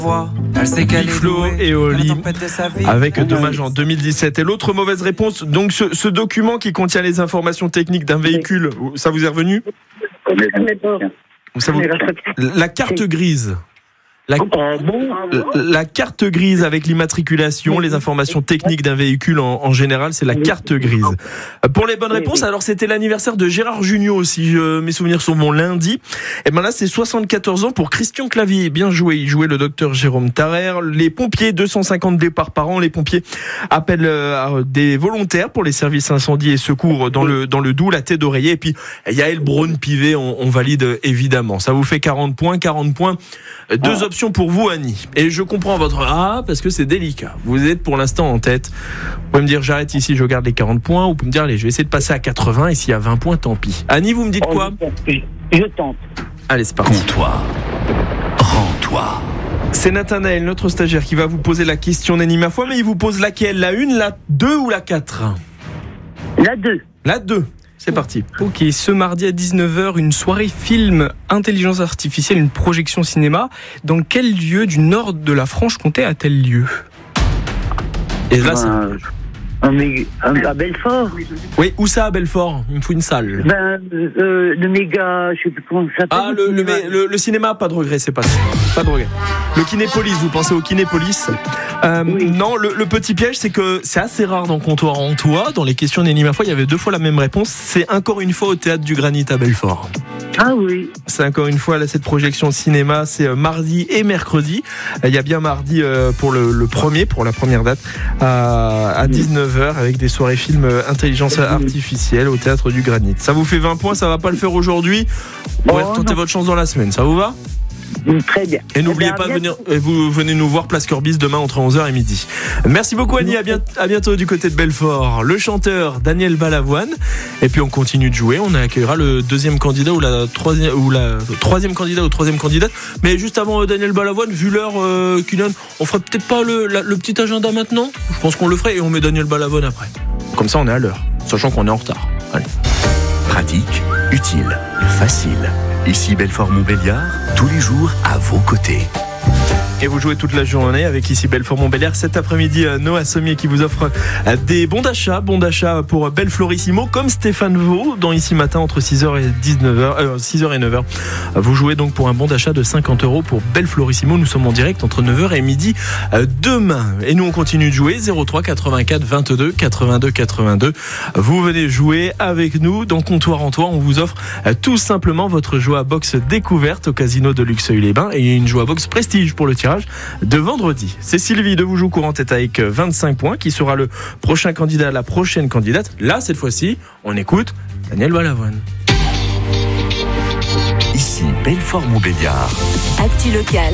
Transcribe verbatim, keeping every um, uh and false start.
Elle sait qu'elle est Flo douée, et Oli la tempête de sa vie. avec Dommage en deux mille dix-sept. Et l'autre mauvaise réponse, donc ce, ce document qui contient les informations techniques d'un véhicule, ça vous est revenu? Ça vous... La carte grise. La... la carte grise avec l'immatriculation, les informations techniques d'un véhicule en, en général, c'est la carte grise. Pour les bonnes réponses, alors c'était l'anniversaire de Gérard Jugnot, si je, mes souvenirs sont bons, lundi. Et ben là, c'est soixante-quatorze ans pour Christian Clavier. Bien joué, il jouait le docteur Jérôme Tarrer. Les pompiers, deux cent cinquante départs par an. Les pompiers appellent euh, des volontaires pour les services incendie et secours dans le, dans le Doubs, la tête d'oreiller. Et puis, Yael Braun-Pivet, on, on valide évidemment. Ça vous fait quarante points, quarante points. Deux options pour vous, Annie. Et je comprends votre ah parce que c'est délicat. Vous êtes pour l'instant en tête. Vous pouvez me dire j'arrête ici, je garde les quarante points. Ou vous pouvez me dire allez, je vais essayer de passer à quatre-vingts et s'il y a vingt points, tant pis. Annie, vous me dites quoi? Je tente. Allez, c'est parti. Comptoir. Rends-toi. C'est Nathanaël, notre stagiaire, qui va vous poser la question d'Annie ma foi, mais il vous pose laquelle? La une, la deux ou la quatre? La deux. La deux. C'est parti. Ok, ce mardi à dix-neuf heures, une soirée film intelligence artificielle, une projection cinéma. Dans quel lieu du nord de la Franche-Comté a-t-elle lieu? Et là, c'est... Euh, mais, à Belfort. Oui, où ça à Belfort? Il me faut une salle. Ben, euh, le méga, je sais plus comment ça s'appelle. Ah, le, le, le, le cinéma, pas de regret, c'est pas ça. Pas de regret. Le Kinépolis, vous pensez au Kinépolis? euh, Oui. Non, le, le petit piège, c'est que c'est assez rare dans Comptoir en toi. Dans les questions d'Annie ma foi, il y avait deux fois la même réponse. C'est encore une fois au Théâtre du Granit à Belfort. Ah oui. C'est encore une fois là, cette projection cinéma, c'est euh, mardi et mercredi. Il y a bien mardi euh, pour le, le premier, pour la première date, à, à dix-neuf heures avec des soirées films euh, intelligence artificielle au Théâtre du Granit. Ça vous fait vingt points, ça va pas le faire aujourd'hui. Vous Oh, tentez non. votre chance dans la semaine, ça vous va? Très bien. Et n'oubliez Eh ben, pas de à venir, vous venez nous voir Place Corbis demain entre onze heures et midi. Merci beaucoup Annie, à bientôt, à bientôt du côté de Belfort. Le chanteur Daniel Balavoine. Et puis on continue de jouer, on accueillera le deuxième candidat ou la troisième, ou la troisième candidat ou troisième candidate. Mais juste avant euh, Daniel Balavoine, vu l'heure euh, qu'il donne, on ferait peut-être pas le, la, le petit agenda maintenant? Je pense qu'on le ferait et on met Daniel Balavoine après. Comme ça on est à l'heure, sachant qu'on est en retard. Allez. Pratique, utile, facile. Ici Belfort-Montbéliard, tous les jours à vos côtés. Et vous jouez toute la journée avec ici Belfort-Montbéliard. Cet après-midi, Noah Sommier qui vous offre des bons d'achat, bons d'achat pour Belflorissimo, comme Stéphane Vaux, dans Ici Matin entre six heures et dix-neuf heures, euh, six heures et neuf heures. Vous jouez donc pour un bon d'achat de cinquante euros pour Belflorissimo. Nous sommes en direct entre neuf heures et midi demain. Et nous, on continue de jouer. zéro trois quatre-vingt-quatre vingt-deux quatre-vingt-deux quatre-vingt-deux. Vous venez jouer avec nous dans Comptoir en toi. On vous offre tout simplement votre joie box découverte au casino de Luxeuil-les-Bains et une joie box prestige pour le tirage de vendredi. C'est Sylvie de Voujoux Courant tête avec vingt-cinq points qui sera le prochain candidat, la prochaine candidate. Là, cette fois-ci, on écoute Daniel Balavoine. Ici Belfort-Montbéliard. Actu local.